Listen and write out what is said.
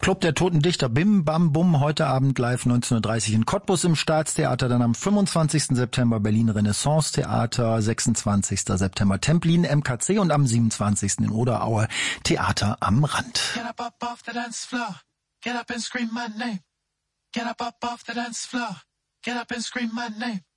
Club der Toten Dichter, Bim Bam Bum, heute Abend live 19:30 Uhr in Cottbus im Staatstheater, dann am 25. September Berlin Renaissance Theater, 26. September Templin MKC und am 27. in Oderaue Theater am Rand. Get up off the dance floor, get up and scream my name. Get up off the dance floor, get up and scream my name.